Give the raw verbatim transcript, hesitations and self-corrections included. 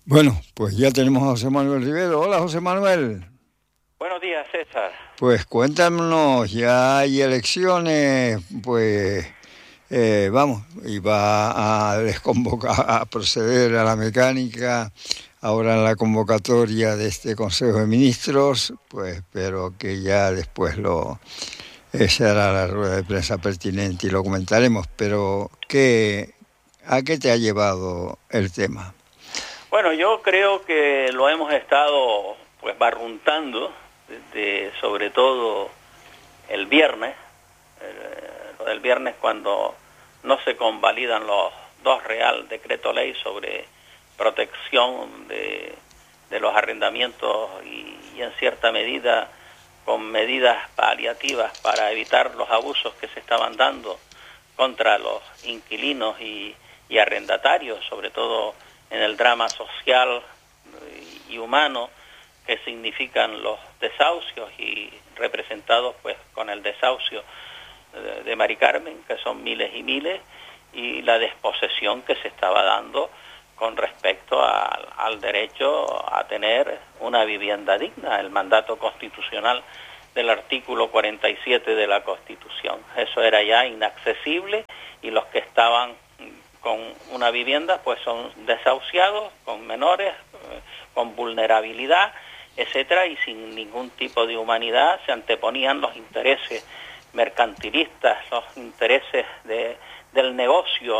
Bueno, pues ya tenemos a José Manuel Rivero. Hola, José Manuel. Buenos días, César. Pues cuéntanos, ya hay elecciones, pues eh, vamos, y va a desconvocar, a proceder a la mecánica ahora en la convocatoria de este Consejo de Ministros, pues pero que ya después lo eh, se hará la rueda de prensa pertinente y lo comentaremos. Pero ¿qué, a qué te ha llevado el tema? Bueno, yo creo que lo hemos estado pues barruntando desde sobre todo el viernes, eh, lo del viernes cuando no se convalidan los dos Real Decreto Ley sobre protección de, de los arrendamientos y, y en cierta medida con medidas paliativas para evitar los abusos que se estaban dando contra los inquilinos y, y arrendatarios, sobre todo en el drama social y humano que significan los desahucios y representados pues con el desahucio de, de Mari Carmen, que son miles y miles, y la desposesión que se estaba dando con respecto a, al derecho a tener una vivienda digna, el mandato constitucional del artículo cuarenta y siete de la Constitución. Eso era ya inaccesible y los que estaban con una vivienda pues son desahuciados, con menores, con vulnerabilidad, etcétera, y sin ningún tipo de humanidad. Se anteponían los intereses mercantilistas, los intereses de, del negocio